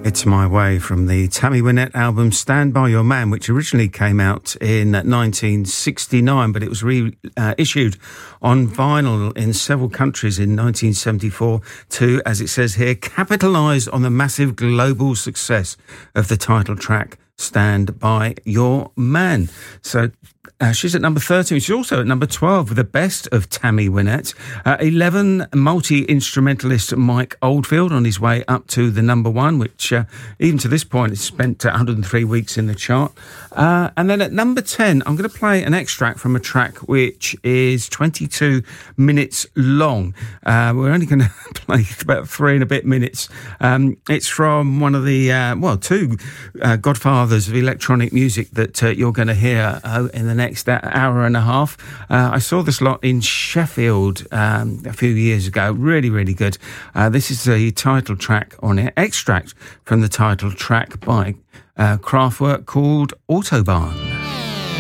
It's My Way from the Tammy Wynette album Stand By Your Man, which originally came out in 1969, but it was reissued on vinyl in several countries in 1974 to, as it says here, capitalise on the massive global success of the title track Stand By Your Man. So she's at number 13. She's also at number 12 with the best of Tammy Wynette. 11, multi-instrumentalist Mike Oldfield on his way up to the number one, which even to this point has spent 103 weeks in the chart. And then at number 10, I'm going to play an extract from a track which is 22 minutes long. We're only going to play about 3 and a bit minutes. It's from one of the, two godfathers of electronic music that you're going to hear in the next hour and a half. I saw this lot in Sheffield a few years ago. Really, really good. This is the title track on it, extract from the title track by Kraftwerk called Autobahn.